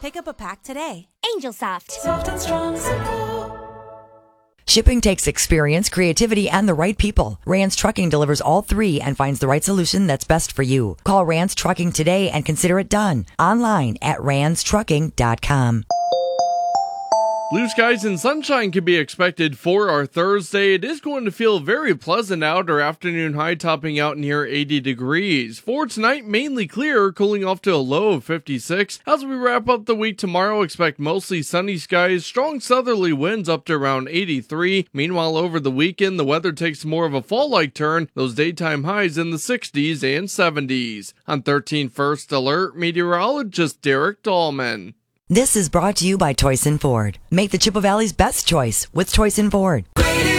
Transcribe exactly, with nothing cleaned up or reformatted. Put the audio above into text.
Pick up a pack today. Angel Soft. Soft and strong support. Shipping takes experience, creativity, and the right people. Rance Trucking delivers all three and finds the right solution that's best for you. Call Rance Trucking today and consider it done. Online at rance trucking dot com. Blue skies and sunshine can be expected for our Thursday. It is going to feel very pleasant out. Our afternoon high topping out near eighty degrees. For tonight, mainly clear, cooling off to a low of fifty-six. As we wrap up the week tomorrow, expect mostly sunny skies, strong southerly winds up to around eighty-three. Meanwhile, over the weekend, the weather takes more of a fall-like turn. Those daytime highs in the sixties and seventies. On thirteen First Alert, meteorologist Derek Dahlman. This is brought to you by Toyson Ford. Make the Chippewa Valley's best choice with Toyson Ford. Radio